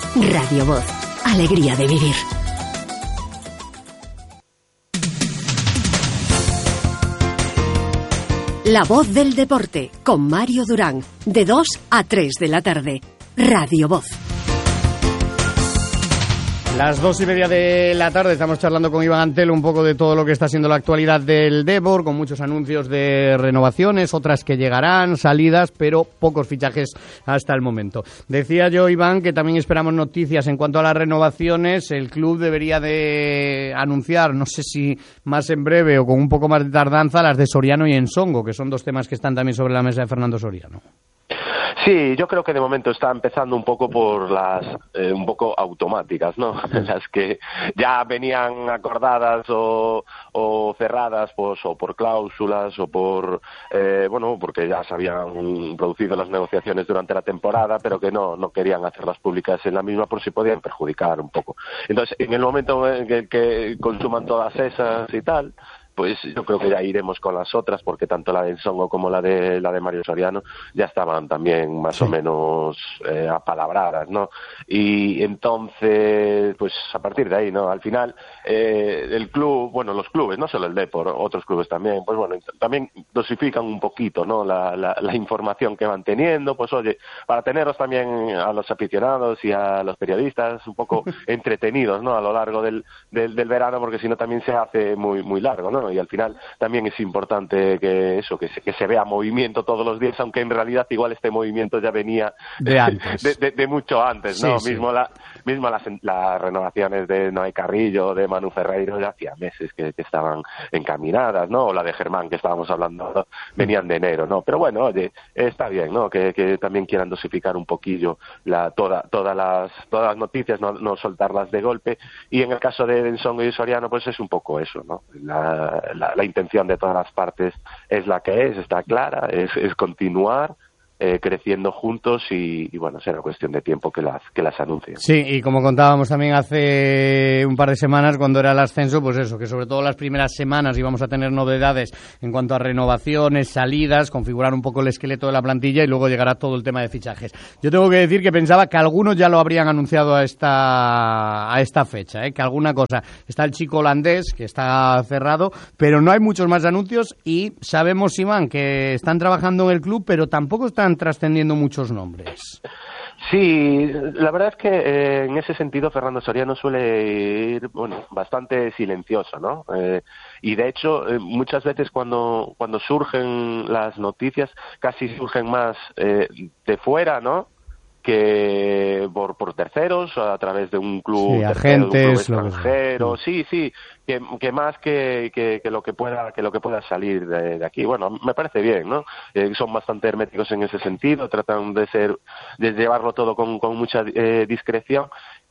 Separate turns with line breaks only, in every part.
Radio Voz, alegría de vivir. La voz del deporte, con Mario Durán, de 2 a 3 de la tarde. Radio Voz.
Las 2:30 de la tarde estamos charlando con Iván Antelo un poco de todo lo que está siendo la actualidad del Depor, con muchos anuncios de renovaciones, otras que llegarán, salidas, pero pocos fichajes hasta el momento. Decía yo, Iván, que también esperamos noticias en cuanto a las renovaciones. El club debería de anunciar, no sé si más en breve o con un poco más de tardanza, las de Soriano y Ensongo, que son dos temas que están también sobre la mesa de Fernando Soriano.
Sí, yo creo que de momento está empezando un poco por las un poco automáticas, ¿no? Las que ya venían acordadas o cerradas, pues, o por cláusulas o por porque ya se habían producido las negociaciones durante la temporada, pero que no querían hacerlas públicas en la misma por si podían perjudicar un poco. Entonces, en el momento en el que consuman todas esas y tal, pues yo creo que ya iremos con las otras, porque tanto la de Ensongo como la de Mario Soriano ya estaban también más o menos apalabradas, ¿no? Y entonces, pues a partir de ahí, ¿no? Al final, el club, bueno, los clubes, no solo el Depor, otros clubes también, pues bueno, también dosifican un poquito, ¿no? La información que van teniendo, pues oye, para tenerlos también a los aficionados y a los periodistas un poco entretenidos, ¿no? A lo largo del verano, porque si no también se hace muy largo, ¿no? Y al final también es importante que se vea movimiento todos los días, aunque en realidad igual este movimiento ya venía
de antes,
de mucho antes, ¿no?
Sí.
Mismo las renovaciones de Noé Carrillo, de Manu Ferreiro, ya hacía meses que estaban encaminadas, ¿no? O la de Germán, que estábamos hablando, venían de enero, ¿no? Pero bueno, oye, está bien, ¿no? Que también quieran dosificar un poquillo todas las noticias, no soltarlas de golpe. Y en el caso de Ensongo y Soriano, pues es un poco eso, ¿no? La intención de todas las partes es la que está clara, es continuar creciendo juntos y bueno, será cuestión de tiempo que las anuncien.
Sí, y como contábamos también hace un par de semanas cuando era el ascenso, pues eso, que sobre todo las primeras semanas íbamos a tener novedades en cuanto a renovaciones, salidas, configurar un poco el esqueleto de la plantilla y luego llegará todo el tema de fichajes. Yo tengo que decir que pensaba que algunos ya lo habrían anunciado a esta fecha, que alguna cosa. Está el chico holandés, que está cerrado, pero no hay muchos más anuncios y sabemos, Iván, que están trabajando en el club, pero tampoco están trascendiendo muchos nombres.
Sí, la verdad es que en ese sentido Fernando Soriano suele ir, bastante silencioso, ¿no? Y de hecho, muchas veces cuando surgen las noticias, casi surgen más de fuera, ¿no? Que por terceros, a través de un club,
sí, agentes,
de un club extranjero, sí, que más que lo que pueda salir de aquí. Bueno, me parece bien, ¿no? Son bastante herméticos en ese sentido, tratan de llevarlo todo con mucha discreción.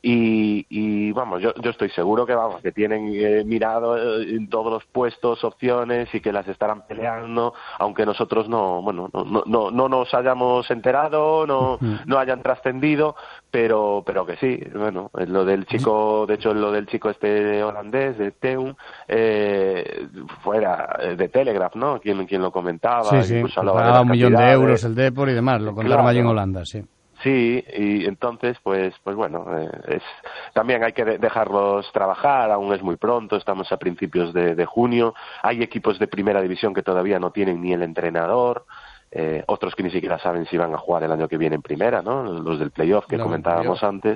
Y vamos, yo estoy seguro que tienen mirado en todos los puestos opciones y que las estarán peleando, aunque nosotros no nos hayamos enterado, no hayan trascendido, pero que sí, bueno, lo del chico, de hecho lo del chico este holandés de Teun, fuera de Telegraph, ¿no? Quien lo comentaba,
sí,
incluso
pagaba 1 millón de euros el Depor y demás, lo contaron allí en Holanda, sí.
Sí, y entonces, pues bueno, también hay que dejarlos trabajar, aún es muy pronto, estamos a principios de junio, hay equipos de primera división que todavía no tienen ni el entrenador, otros que ni siquiera saben si van a jugar el año que viene en primera, ¿no? Los del playoff que comentábamos antes.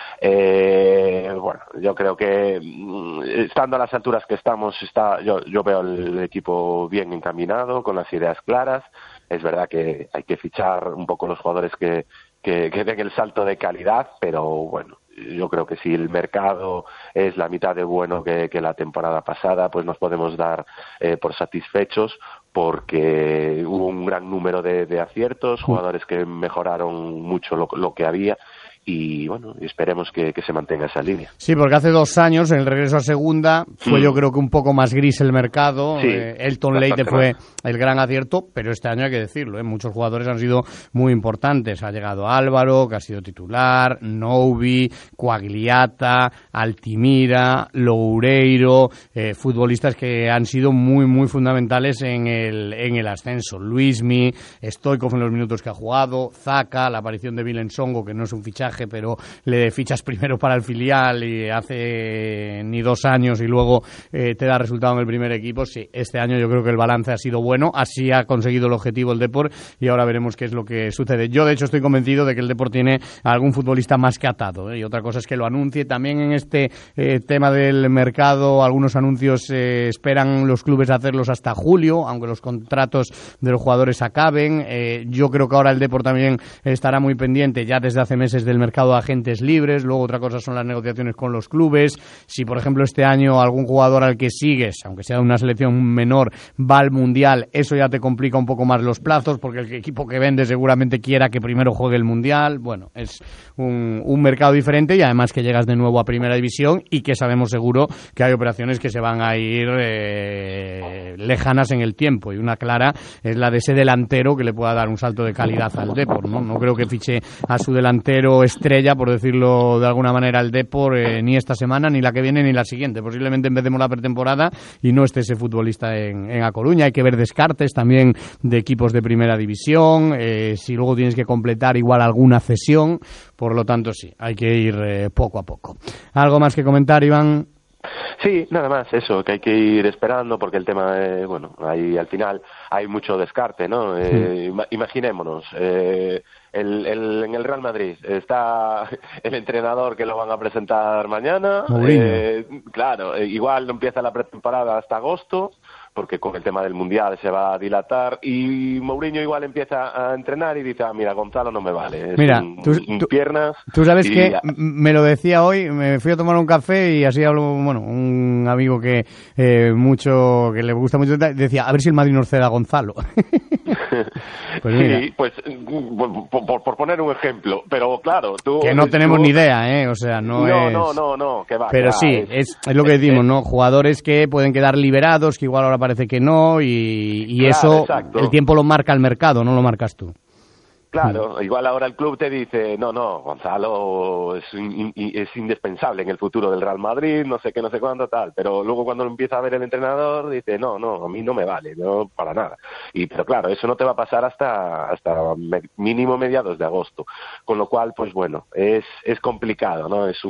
Bueno, yo creo que estando a las alturas que estamos, yo veo el equipo bien encaminado, con las ideas claras. Es verdad que hay que fichar un poco los jugadores que den el salto de calidad, pero bueno, yo creo que si el mercado es la mitad de bueno que la temporada pasada, pues nos podemos dar por satisfechos, porque hubo un gran número de aciertos, jugadores que mejoraron mucho lo que había. Y bueno, esperemos que se mantenga esa línea.
Sí, porque hace 2 años, en el regreso a segunda, fue yo creo que un poco más gris el mercado.
Sí,
Elton Leite fue el gran acierto, pero este año hay que decirlo, muchos jugadores han sido muy importantes. Ha llegado Álvaro, que ha sido titular, Noubi, Coagliata, Altimira, Loureiro, futbolistas que han sido muy fundamentales en el ascenso. Luismi, Stoikov en los minutos que ha jugado, Zaka, la aparición de Vilensongo, que no es un fichaje, fichaje, pero le fichas primero para el filial y hace ni 2 años y luego te da resultado en el primer equipo. Sí, este año yo creo que el balance ha sido bueno, así ha conseguido el objetivo el Depor y ahora veremos qué es lo que sucede. Yo de hecho estoy convencido de que el Depor tiene a algún futbolista más que atado, y otra cosa es que lo anuncie. También en este tema del mercado, algunos anuncios esperan los clubes hacerlos hasta julio, aunque los contratos de los jugadores acaben. Yo creo que ahora el Depor también estará muy pendiente ya desde hace meses del mercado de agentes libres. Luego otra cosa son las negociaciones con los clubes. Si por ejemplo este año algún jugador al que sigues, aunque sea de una selección menor, va al Mundial, eso ya te complica un poco más los plazos, porque el equipo que vende seguramente quiera que primero juegue el Mundial. Bueno, es un mercado diferente, y además que llegas de nuevo a Primera División y que sabemos seguro que hay operaciones que se van a ir lejanas en el tiempo, y una clara es la de ese delantero que le pueda dar un salto de calidad al Depor, ¿no? No creo que fiche a su delantero estrella, por decirlo de alguna manera, el Depor ni esta semana, ni la que viene, ni la siguiente. Posiblemente empecemos la pretemporada y no esté ese futbolista en A Coruña. Hay que ver descartes también de equipos de Primera División, si luego tienes que completar igual alguna cesión. Por lo tanto, sí, hay que ir poco a poco. ¿Algo más que comentar, Iván?
Sí, nada más eso, que hay que ir esperando, porque el tema, bueno, ahí al final hay mucho descarte, ¿no? Imaginémonos, en el Real Madrid está el entrenador que lo van a presentar mañana. Claro, igual no empieza la pretemporada hasta agosto, porque con el tema del Mundial se va a dilatar, y Mourinho igual empieza a entrenar y dice, mira, Gonzalo no me vale, es
mira,
piernas.
Tú sabes que me lo decía hoy, me fui a tomar un café y así hablo, bueno, un amigo que le gusta mucho, decía, a ver si el Madrid nos cede a Gonzalo. Pues mira. Sí,
pues por poner un ejemplo, pero claro,
que no tenemos ni idea, o sea, no,
que va.
Pero sí, es lo que decimos, ¿no? Jugadores que pueden quedar liberados, que igual ahora parece que no, y claro, eso, exacto. El tiempo lo marca el mercado, no lo marcas tú.
Claro, igual ahora el club te dice, no, Gonzalo es indispensable en el futuro del Real Madrid, no sé qué, no sé cuándo, tal, pero luego cuando lo empieza a ver el entrenador dice, no, a mí no me vale, no para nada. Pero claro, eso no te va a pasar hasta mínimo mediados de agosto, con lo cual, pues bueno, es complicado, ¿no? Es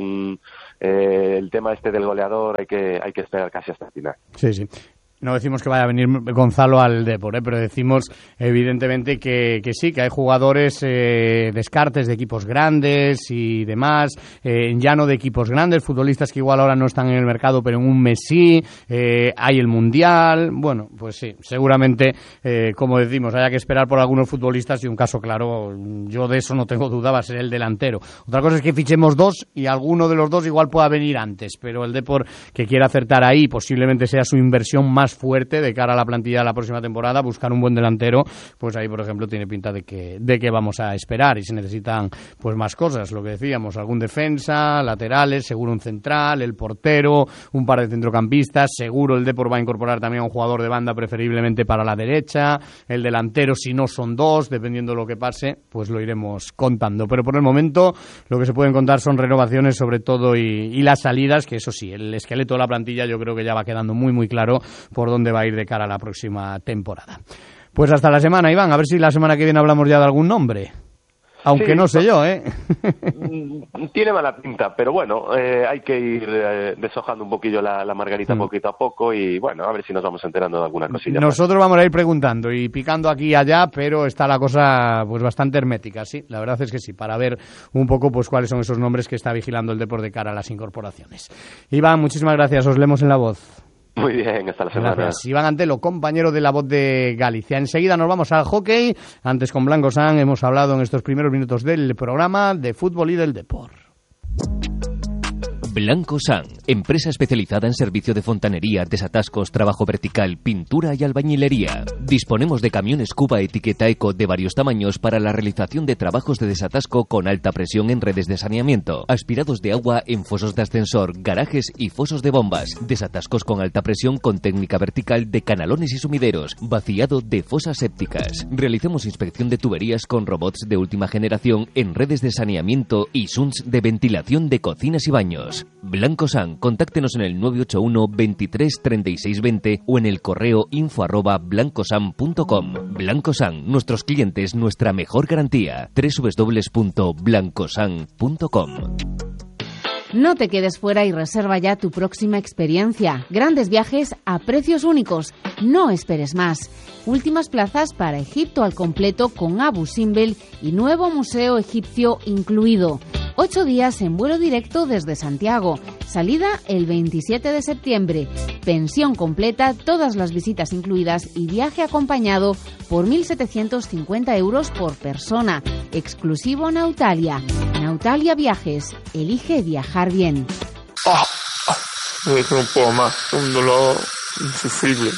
el tema este del goleador, hay que esperar casi hasta el final.
Sí. No decimos que vaya a venir Gonzalo al Depor, pero decimos evidentemente que sí, que hay jugadores descartes de equipos grandes y demás, ya no de equipos grandes, futbolistas que igual ahora no están en el mercado, pero en un mes sí, hay el Mundial. Bueno, pues sí, seguramente, como decimos, haya que esperar por algunos futbolistas, y un caso claro, yo de eso no tengo duda, va a ser el delantero. Otra cosa es que fichemos 2 y alguno de los 2 igual pueda venir antes, pero el Depor, que quiera acertar ahí, posiblemente sea su inversión más fuerte de cara a la plantilla de la próxima temporada, buscar un buen delantero, pues ahí por ejemplo tiene pinta de que vamos a esperar, y se necesitan pues más cosas, lo que decíamos, algún defensa, laterales, seguro un central, el portero, un par de centrocampistas, seguro el Depor va a incorporar también a un jugador de banda, preferiblemente para la derecha, el delantero si no son 2, dependiendo de lo que pase, pues lo iremos contando, pero por el momento lo que se pueden contar son renovaciones sobre todo y las salidas, que eso sí, el esqueleto de la plantilla yo creo que ya va quedando muy muy claro por dónde va a ir de cara a la próxima temporada. Pues hasta la semana, Iván, a ver si la semana que viene hablamos ya de algún nombre. Aunque sí, no sé yo,
Tiene mala pinta, pero bueno, hay que ir deshojando un poquillo la margarita poquito a poco, y bueno, a ver si nos vamos enterando de alguna cosilla.
Nosotros vamos a ir preguntando y picando aquí y allá, pero está la cosa pues bastante hermética, sí, la verdad es que sí, para ver un poco pues cuáles son esos nombres que está vigilando el Depor de cara a las incorporaciones. Iván, muchísimas gracias, os leemos en La Voz.
Muy bien, hasta la semana.
Gracias. Iván Antelo, compañero de La Voz de Galicia. Enseguida nos vamos al hockey. Antes con Blanco San hemos hablado en estos primeros minutos del programa de fútbol y del Depor.
Blanco San, empresa especializada en servicio de fontanería, desatascos, trabajo vertical, pintura y albañilería. Disponemos de camiones Cuba etiqueta Eco de varios tamaños para la realización de trabajos de desatasco con alta presión en redes de saneamiento, aspirados de agua en fosos de ascensor, garajes y fosos de bombas, desatascos con alta presión con técnica vertical de canalones y sumideros, vaciado de fosas sépticas. Realizamos inspección de tuberías con robots de última generación en redes de saneamiento y sunts de ventilación de cocinas y baños. Blancosan, contáctenos en el 981 23 36 20 o en el correo info@blancosan.com. Blancosan, nuestros clientes, nuestra mejor garantía. www.blancosan.com.
No te quedes fuera y reserva ya tu próxima experiencia. Grandes viajes a precios únicos. No esperes más. Últimas plazas para Egipto al completo con Abu Simbel y nuevo museo egipcio incluido. 8 días en vuelo directo desde Santiago. Salida el 27 de septiembre. Pensión completa, todas las visitas incluidas y viaje acompañado por 1.750 euros por persona. Exclusivo Nautalia. Nautalia Viajes. Elige viajar bien.
No puedo más. Un dolor insufrible.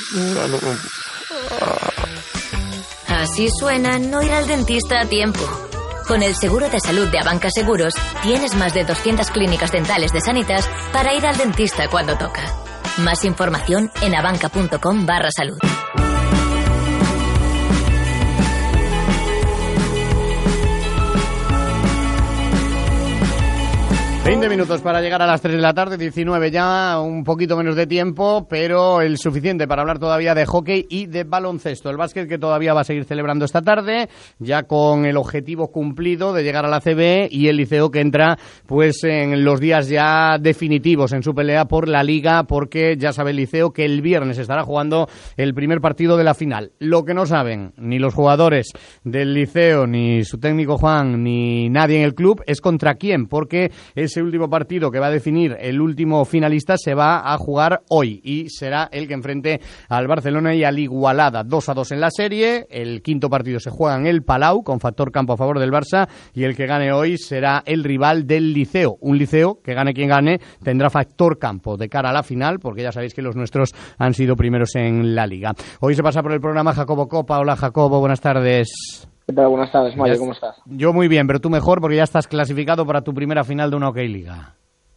Así suena no ir al dentista a tiempo. Con el seguro de salud de Abanca Seguros, tienes más de 200 clínicas dentales de Sanitas para ir al dentista cuando toca. Más información en abanca.com/salud.
20 minutos para llegar a las 3 de la tarde, 19 ya, un poquito menos de tiempo, pero el suficiente para hablar todavía de hockey y de baloncesto. El básquet que todavía va a seguir celebrando esta tarde, ya con el objetivo cumplido de llegar a la CB, y el Liceo que entra pues en los días ya definitivos en su pelea por la Liga, porque ya sabe el Liceo que el viernes estará jugando el primer partido de la final. Lo que no saben ni los jugadores del Liceo, ni su técnico Juan, ni nadie en el club es contra quién, porque ese último partido que va a definir el último finalista se va a jugar hoy y será el que enfrente al Barcelona y al Igualada. 2-2 en la serie. El quinto partido se juega en el Palau con factor campo a favor del Barça, y el que gane hoy será el rival del Liceo. Un Liceo que gane quien gane tendrá factor campo de cara a la final, porque ya sabéis que los nuestros han sido primeros en la Liga. Hoy se pasa por el programa Jacobo Copa. Hola Jacobo, buenas tardes.
¿Qué tal? Buenas tardes, Mario, ¿cómo estás?
Yo muy bien, pero tú mejor porque ya estás clasificado para tu primera final de una Hockey Liga.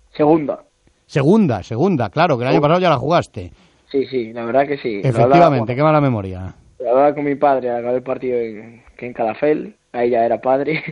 Segunda, claro, que el año pasado ya la jugaste.
Sí, la verdad que sí.
Efectivamente, qué mala memoria.
La verdad con mi padre, acabé el partido en Calafell, ahí ya era padre,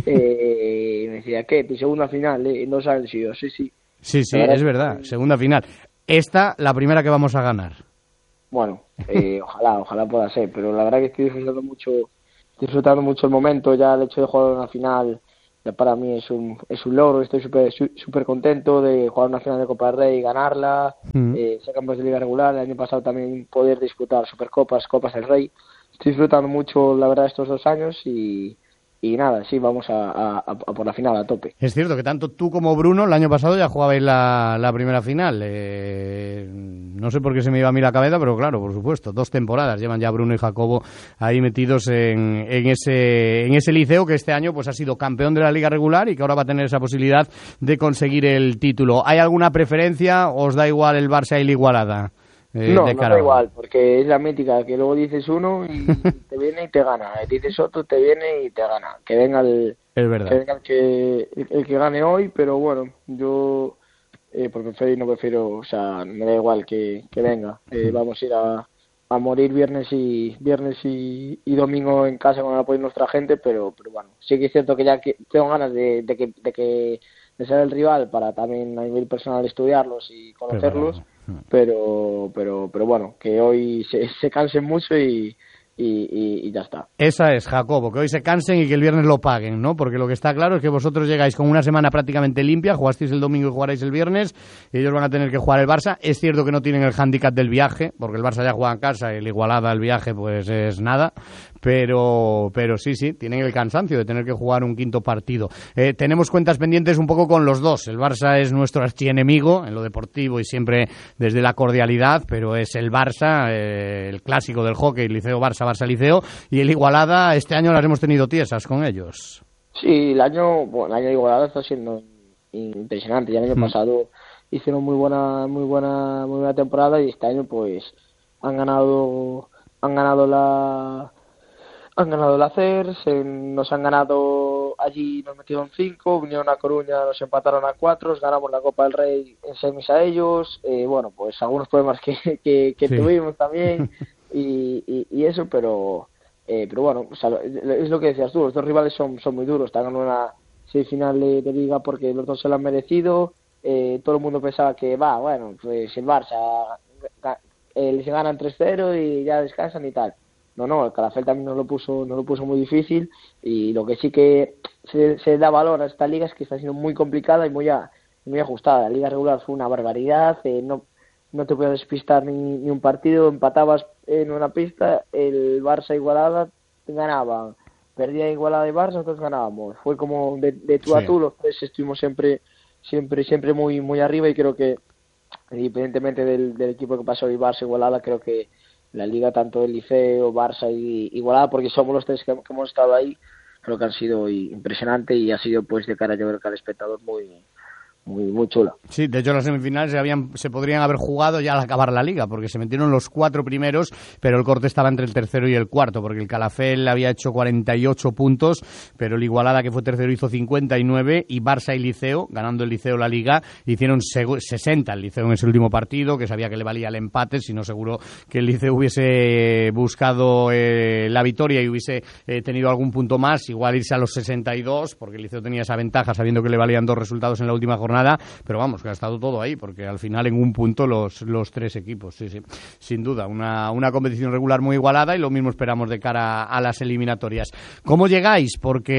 y me decía, ¿qué? ¿Tu segunda final? No sabes si yo, sí.
Sí, es verdad, segunda final. Esta, la primera que vamos a ganar.
Bueno, ojalá pueda ser, pero la verdad que estoy disfrutando mucho el momento. Ya el hecho de jugar una final ya para mí es un logro. Estoy súper contento de jugar una final de Copa del Rey y ganarla, ser campeón de Liga regular. El año pasado también poder disputar Supercopas, Copas del Rey. Estoy disfrutando mucho, la verdad, estos 2 años y nada, sí, vamos a por la final a tope.
Es cierto que tanto tú como Bruno el año pasado ya jugabais la primera final. No sé por qué se me iba a mí la cabeza, pero claro, por supuesto, 2 temporadas llevan ya Bruno y Jacobo ahí metidos en ese Liceo que este año pues ha sido campeón de la Liga regular y que ahora va a tener esa posibilidad de conseguir el título. ¿Hay alguna preferencia o os da igual el Barça y el Igualada?
No da igual, porque es la mítica que luego dices uno y te viene y te gana, dices otro, te viene y te gana. Que venga el que gane hoy, pero bueno, yo por prefiero, o sea, me da igual que venga. Vamos a ir a morir viernes y domingo en casa con el apoyo de nuestra gente, pero bueno, sí que es cierto que ya tengo ganas de ser el rival para también a nivel personal estudiarlos y conocerlos. Pero bueno, que hoy se cansen mucho y ya está.
Esa es, Jacobo, que hoy se cansen y que el viernes lo paguen, ¿no? Porque lo que está claro es que vosotros llegáis con una semana prácticamente limpia, jugasteis el domingo y jugaréis el viernes, y ellos van a tener que jugar el Barça. Es cierto que no tienen el hándicap del viaje, porque el Barça ya juega en casa y el Igualada el viaje pues es nada, pero sí, tienen el cansancio de tener que jugar un quinto partido. Tenemos cuentas pendientes un poco con los dos. El Barça es nuestro archienemigo en lo deportivo y siempre desde la cordialidad, pero es el Barça, el clásico del hockey, Liceo-Barça, Barça-Liceo, y el Igualada este año las hemos tenido tiesas con ellos.
Sí, el año de Igualada está siendo impresionante. Ya el año pasado hicieron muy buena temporada y este año pues han ganado la CERS, nos han ganado allí, nos metieron 5, vinieron a Coruña, nos empataron a 4, ganamos la Copa del Rey en semis a ellos. Bueno, pues algunos problemas que sí, tuvimos también y eso, pero bueno, o sea, es lo que decías tú, los dos rivales son muy duros, están en una semifinal de Liga porque los dos se lo han merecido, todo el mundo pensaba que bueno, pues el Barça se ganan 3-0 y ya descansan y tal. No, el Calafell también nos lo puso muy difícil, y lo que sí que se da valor a esta liga es que está siendo muy complicada y muy ajustada. La liga regular fue una barbaridad, no te podías despistar ni un partido, empatabas en una pista, el Barça Igualada ganaban, perdía Igualada y Barça, nosotros ganábamos. Fue como de tú a tú, los tres estuvimos siempre muy, muy arriba, y creo que independientemente del equipo que pasó, y Barça Igualada, creo que la liga, tanto el Liceo, Barça y Igualada, porque somos los tres que hemos estado ahí, creo que han sido impresionante, y ha sido, pues, de cara, yo creo que al espectador muy chula.
Sí, de hecho las semifinales se podrían haber jugado ya al acabar la liga, porque se metieron los 4 primeros, pero el corte estaba entre el tercero y el cuarto, porque el Calafell había hecho 48 puntos, pero el Igualada, que fue tercero, hizo 59, y Barça y Liceo, ganando el Liceo la liga, hicieron 60 el Liceo en ese último partido, que sabía que le valía el empate, si no seguro que el Liceo hubiese buscado la victoria y hubiese tenido algún punto más, igual irse a los 62, porque el Liceo tenía esa ventaja sabiendo que le valían 2 resultados en la última jornada. Pero vamos, que ha estado todo ahí, porque al final en un punto los 3 equipos, sí, sin duda, una competición regular muy igualada, y lo mismo esperamos de cara a las eliminatorias. ¿Cómo llegáis?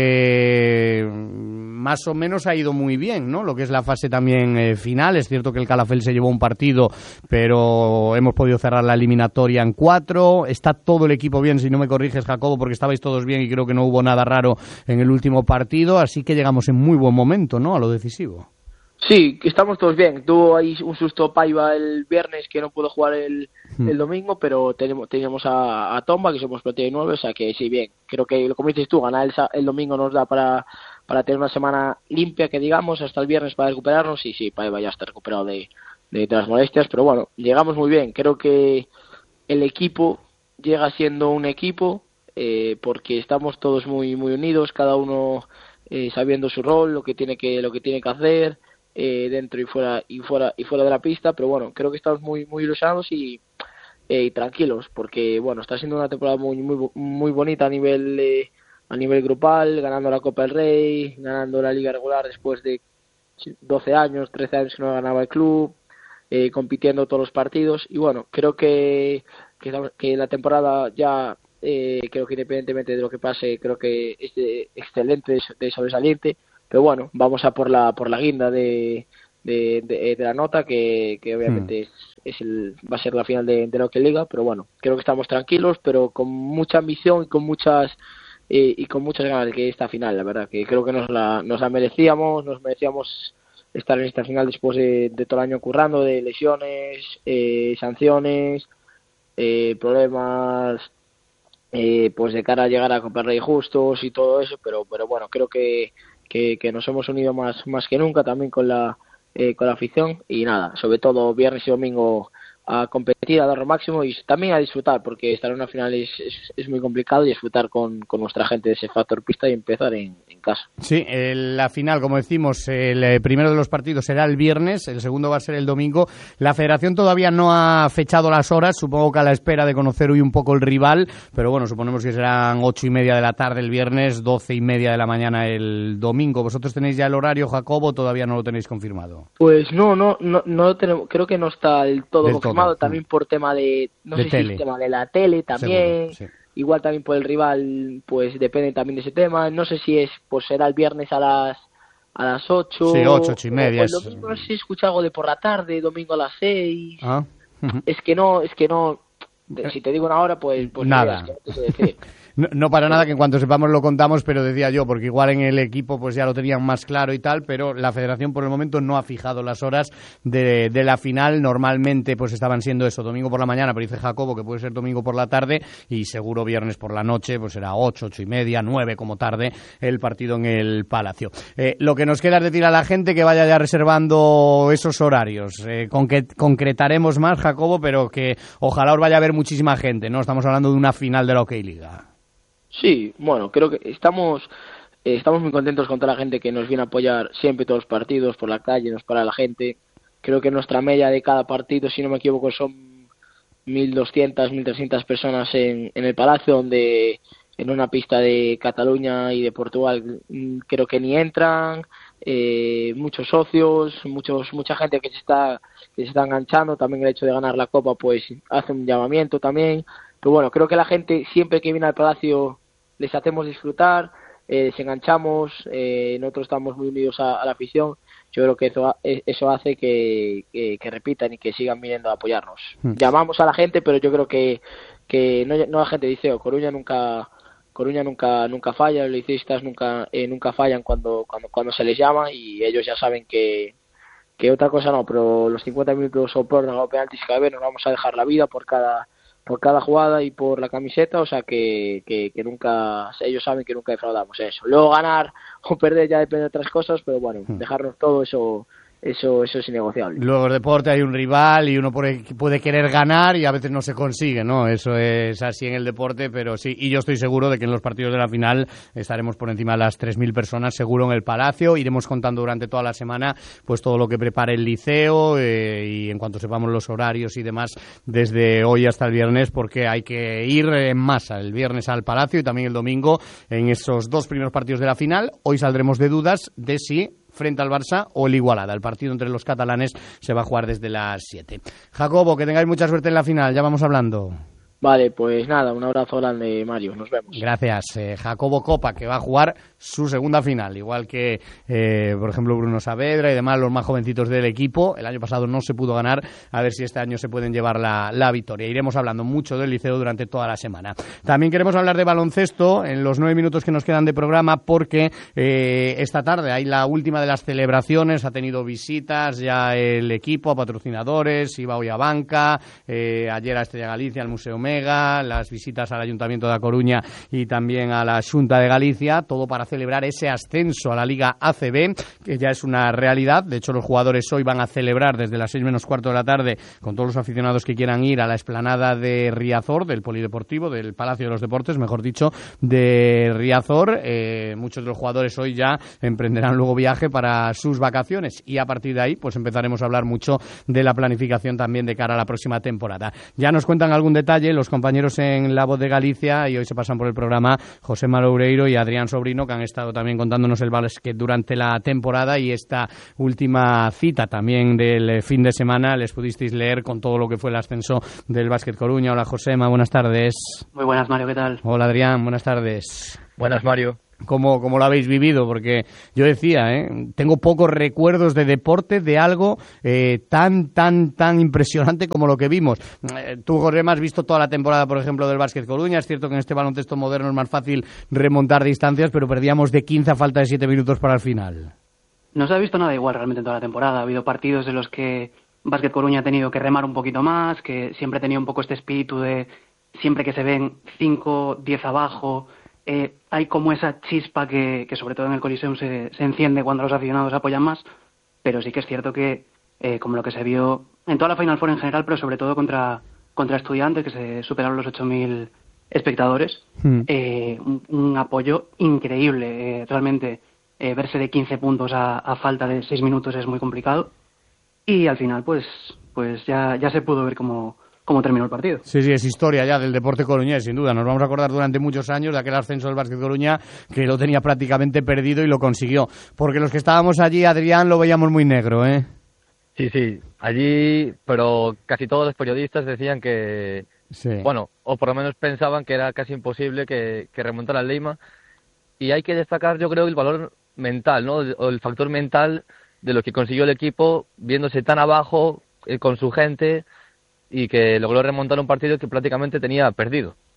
Porque más o menos ha ido muy bien, ¿no? Lo que es la fase también final. Es cierto que el Calafell se llevó un partido, pero hemos podido cerrar la eliminatoria en 4. Está todo el equipo bien, si no me corriges, Jacobo, porque estabais todos bien y creo que no hubo nada raro en el último partido, así que llegamos en muy buen momento, ¿no?, a lo decisivo.
Sí, estamos todos bien. Tuvo ahí un susto Paiva el viernes, que no pudo jugar el domingo, pero teníamos a Tomba, que somos plantilla 9, o sea que sí, bien. Creo que, como dices tú, ganar el domingo nos da para tener una semana limpia, que digamos, hasta el viernes para recuperarnos, y sí, Paiva ya está recuperado de las molestias, pero bueno, llegamos muy bien. Creo que el equipo llega siendo un equipo, porque estamos todos muy unidos, cada uno sabiendo su rol, lo que tiene que hacer, dentro y fuera de la pista, pero bueno, creo que estamos muy ilusionados y tranquilos, porque bueno, está siendo una temporada muy bonita a nivel grupal, ganando la Copa del Rey, ganando la Liga regular después de 13 años que no ganaba el club, compitiendo todos los partidos, y bueno, creo que la temporada ya, creo que independientemente de lo que pase, creo que es excelente, de sobresaliente. Pero bueno, vamos a por la guinda de la nota, que obviamente va a ser la final de la Hockey Liga, pero bueno, creo que estamos tranquilos, pero con mucha ambición y con muchas ganas de que esta final, la verdad, que creo que nos la merecíamos estar en esta final después de todo el año currando, de lesiones, sanciones, problemas, pues de cara a llegar a Copa del Rey justos y todo eso, pero bueno, creo que nos hemos unido más que nunca, también con la afición, y nada, sobre todo viernes y domingo a competir, a dar lo máximo, y también a disfrutar, porque estar en una final es muy complicado, y disfrutar con nuestra gente de ese factor pista y empezar en casa.
Sí, la final, como decimos, el primero de los partidos será el viernes, el segundo va a ser el domingo. La Federación todavía no ha fechado las horas, supongo que a la espera de conocer hoy un poco el rival, pero bueno, suponemos que serán 8:30 de la tarde el viernes, 12:30 de la mañana el domingo. ¿Vosotros tenéis ya el horario, Jacobo, o todavía no lo tenéis confirmado?
Pues no lo tenemos, creo que no está del todo confirmado, también por tema de, no sé si el tema de la tele también. Seguro, sí. Igual también por el rival, pues depende también de ese tema. No sé si pues será el viernes a las 8.
Sí, 8:30.
O el domingo, no sé si escucha algo de por la tarde, domingo a las 6. Es que no. Si te digo una hora, pues
nada. No para nada, que en cuanto sepamos lo contamos, pero decía yo, porque igual en el equipo pues ya lo tenían más claro y tal, pero la Federación por el momento no ha fijado las horas de la final. Normalmente pues estaban siendo eso, domingo por la mañana, pero dice Jacobo que puede ser domingo por la tarde, y seguro viernes por la noche, pues será 8:30, 9 como tarde, el partido en el Palacio. Lo que nos queda es decir a la gente que vaya ya reservando esos horarios. Concretaremos más, Jacobo, pero que ojalá os vaya a ver muchísima gente, ¿no? Estamos hablando de una final de la Hockey Liga.
Sí, bueno, creo que estamos muy contentos con toda la gente que nos viene a apoyar siempre todos los partidos, por la calle, nos para la gente. Creo que nuestra media de cada partido, si no me equivoco, son 1.200, 1.300 personas en el Palacio, donde en una pista de Cataluña y de Portugal creo que ni entran. muchos socios, mucha gente que se está enganchando. También el hecho de ganar la Copa pues hace un llamamiento también. Pero bueno, creo que la gente siempre que viene al Palacio les hacemos disfrutar, se enganchamos, nosotros estamos muy unidos a la afición. Yo creo que eso hace que repitan y que sigan viniendo a apoyarnos. Llamamos a la gente, pero yo creo que no la gente dice, Coruña nunca falla, los liceístas nunca fallan cuando se les llama, y ellos ya saben que otra cosa no, pero los 50 minutos o prórroga o penaltis cada vez nos vamos a dejar la vida por cada jugada y por la camiseta, o sea que nunca, ellos saben que nunca defraudamos eso. Luego ganar o perder ya depende de otras cosas, pero bueno, dejarnos todo eso es innegociable.
Luego el deporte, hay un rival y uno puede querer ganar y a veces no se consigue, ¿no? Eso es así en el deporte, pero sí, y yo estoy seguro de que en los partidos de la final estaremos por encima de las 3.000 personas seguro en el Palacio. Iremos contando durante toda la semana pues todo lo que prepare el Liceo, y en cuanto sepamos los horarios y demás desde hoy hasta el viernes, porque hay que ir en masa el viernes al Palacio y también el domingo en esos 2 primeros partidos de la final. Hoy saldremos de dudas de si frente al Barça o el Igualada. El partido entre los catalanes se va a jugar desde las 7. Jacobo, que tengáis mucha suerte en la final, ya vamos hablando.
Vale, pues nada, un abrazo grande, Mario, nos vemos.
Gracias. Jacobo Copa, que va a jugar su segunda final, igual que, por ejemplo, Bruno Saavedra y demás, los más jovencitos del equipo. El año pasado no se pudo ganar, a ver si este año se pueden llevar la victoria. Iremos hablando mucho del Liceo durante toda la semana. También queremos hablar de baloncesto en los 9 minutos que nos quedan de programa, porque esta tarde hay la última de las celebraciones, ha tenido visitas ya el equipo, a patrocinadores, iba hoy a Banca, ayer a Estrella Galicia, al Museo Mega, las visitas al Ayuntamiento de A Coruña y también a la Xunta de Galicia, todo para celebrar ese ascenso a la Liga ACB, que ya es una realidad. De hecho, los jugadores hoy van a celebrar desde las 6 menos cuarto de la tarde, con todos los aficionados que quieran ir, a la explanada de Riazor, del Polideportivo, del Palacio de los Deportes, mejor dicho, de Riazor. Muchos de los jugadores hoy ya emprenderán luego viaje para sus vacaciones, y a partir de ahí pues empezaremos a hablar mucho de la planificación también de cara a la próxima temporada. Ya nos cuentan algún detalle los compañeros en La Voz de Galicia, y hoy se pasan por el programa José Maloureiro y Adrián Sobrino, que han estado también contándonos el básquet durante la temporada, y esta última cita también del fin de semana les pudisteis leer con todo lo que fue el ascenso del Básquet Coruña. Hola Josema, buenas tardes.
Muy buenas, Mario, ¿qué tal?
Hola Adrián, buenas tardes.
Buenas, Mario.
¿Cómo lo habéis vivido? Porque yo decía, tengo pocos recuerdos de deporte, de algo tan impresionante como lo que vimos. Tú, Josema, has visto toda la temporada, por ejemplo, del Básquet Coruña. Es cierto que en este baloncesto moderno es más fácil remontar distancias, pero perdíamos de 15 a falta de 7 minutos para el final.
No se ha visto nada igual realmente en toda la temporada. Ha habido partidos en los que Básquet Coruña ha tenido que remar un poquito más, que siempre ha tenido un poco este espíritu de siempre que se ven 5, 10 abajo, hay como esa chispa que sobre todo en el Coliseum se enciende cuando los aficionados apoyan más, pero sí que es cierto que como lo que se vio en toda la Final Four en general, pero sobre todo contra Estudiantes, que se superaron los 8.000 espectadores, un apoyo increíble. Realmente verse de 15 puntos a falta de 6 minutos es muy complicado, y al final pues ya se pudo ver cómo terminó el partido.
Sí, es historia ya del deporte coruñés, sin duda. Nos vamos a acordar durante muchos años de aquel ascenso del Básquet Coruña, que lo tenía prácticamente perdido y lo consiguió. Porque los que estábamos allí, Adrián, lo veíamos muy negro, ¿eh?
Sí, allí, pero casi todos los periodistas decían que, bueno, o por lo menos pensaban que era casi imposible que remontara el Leima. Y hay que destacar, yo creo, el valor mental, ¿no? O el factor mental de lo que consiguió el equipo, viéndose tan abajo con su gente, y que logró remontar un partido que prácticamente tenía perdido.